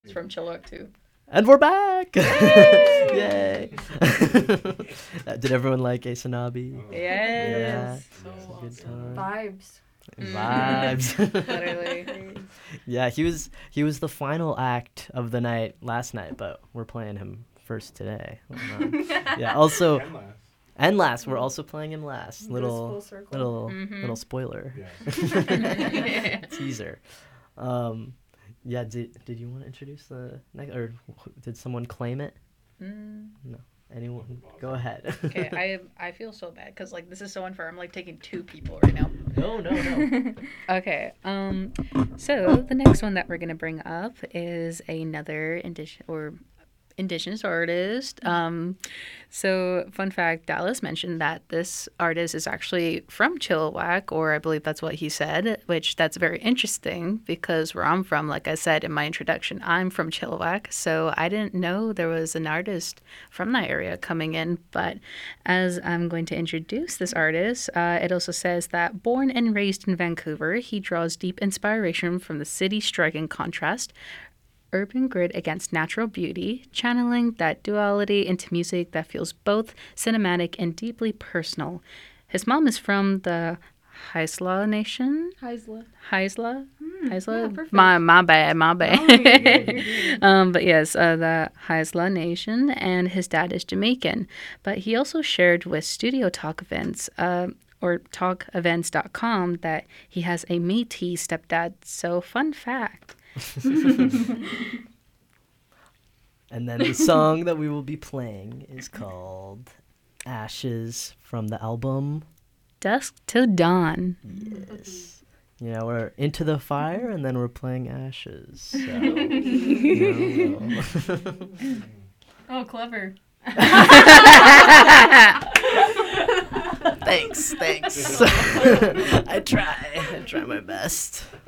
He's from Chilliwack too. And we're back! Yay! Did everyone like Asanabi? Yes. Yeah. It's a good time. Vibes. Vibes. Literally. Yeah, he was the final act of the night last night, but we're playing him first today. Yeah, also and last. We're also playing him last. Little spoiler. Yeah. Teaser. Yeah, did you want to introduce the next, or did someone claim it? No. Anyone? Go ahead. Okay, I feel so bad because like this is so unfair. I'm like taking two people right now. No. Okay. So the next one that we're gonna bring up is another indigenous artist. So fun fact, Dallas mentioned that this artist is actually from Chilliwack, or I believe that's what he said, which that's very interesting because where I'm from, like I said in my introduction, I'm from Chilliwack, so I didn't know there was an artist from that area coming in. But as I'm going to introduce this artist, it also says that born and raised in Vancouver, he draws deep inspiration from the city's striking contrast, urban grid against natural beauty, channeling that duality into music that feels both cinematic and deeply personal. His mom is from the Haisla Nation. Haisla. Haisla? Haisla? Yeah, perfect. My bad. Oh, you're good. But yes, the Haisla Nation, and his dad is Jamaican. But he also shared with Studio Talk Events, or talkevents.com, that he has a Métis stepdad. So fun fact. And then the song that we will be playing is called Ashes from the album Dusk Till Dawn. Yes. You know, we're into the fire and then we're playing Ashes. So, Oh, clever. Thanks. I try my best.